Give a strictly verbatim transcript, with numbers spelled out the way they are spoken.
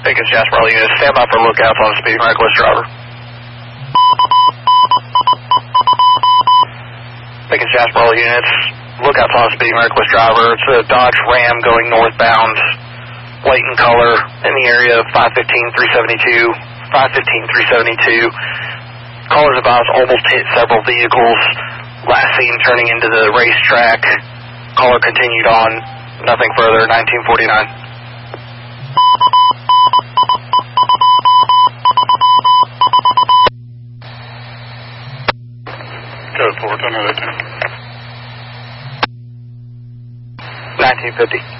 Pickens Jasper all units, stand by for lookouts on speed reckless driver. Pickens Jasper all units, lookouts on speed reckless driver. It's a Dodge Ram going northbound, white in color, in the area of five fifteen three seventy-two, five fifteen three seventy-two. Callers advised almost hit several vehicles. Last seen turning into the racetrack. Caller continued on, nothing further, nineteen forty-nine. Code four, ten out of ten. nineteen fifty.